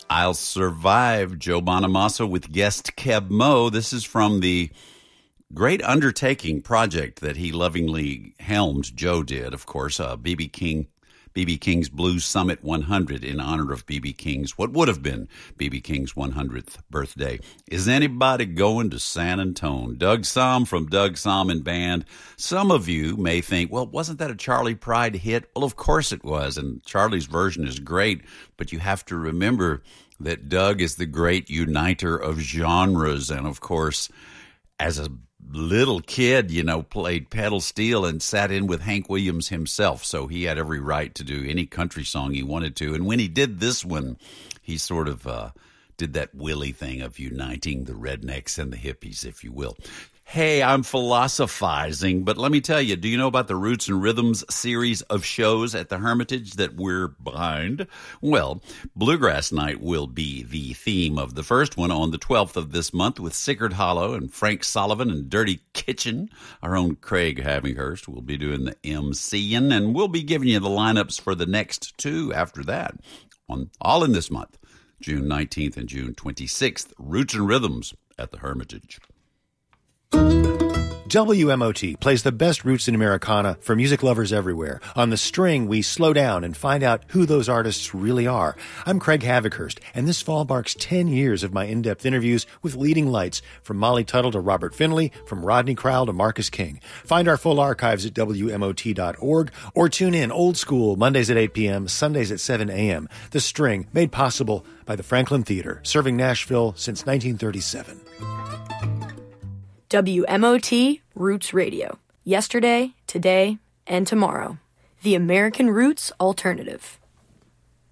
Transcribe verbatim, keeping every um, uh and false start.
I'll Survive, Joe Bonamassa with guest Keb Mo. This is from the great undertaking project that he lovingly helmed. Joe did, of course, uh, B B King, B B King's Blues Summit one hundred in honor of B B King's, what would have been B B King's one hundredth birthday. Is anybody going to San Antone? Doug Somm from Doug Somm and Band. Some of you may think, well, wasn't that a Charlie Pride hit? Well, of course it was, and Charlie's version is great, but you have to remember that Doug is the great uniter of genres, and of course, as a little kid, you know, played pedal steel and sat in with Hank Williams himself, so he had every right to do any country song he wanted to. And when he did this one, he sort of uh, did that Willie thing of uniting the rednecks and the hippies, if you will. Hey, I'm philosophizing, but let me tell you, do you know about the Roots and Rhythms series of shows at the Hermitage that we're behind? Well, Bluegrass Night will be the theme of the first one on the twelfth of this month with Sigurd Hollow and Frank Sullivan and Dirty Kitchen. Our own Craig Havinghurst will be doing the emceeing, and we'll be giving you the lineups for the next two after that, on all in this month, June nineteenth and June twenty-sixth. Roots and Rhythms at the Hermitage. W M O T plays the best roots in Americana for music lovers everywhere. On The String, we slow down and find out who those artists really are. I'm Craig Havinghurst, and this fall marks ten years of my in-depth interviews with leading lights, from Molly Tuttle to Robert Finley, from Rodney Crowell to Marcus King. Find our full archives at W M O T dot org, or tune in old school Mondays at eight p.m., Sundays at seven a.m. The String, made possible by the Franklin Theater, serving Nashville since nineteen thirty-seven. W M O T Roots Radio. Yesterday, today, and tomorrow. The American Roots Alternative.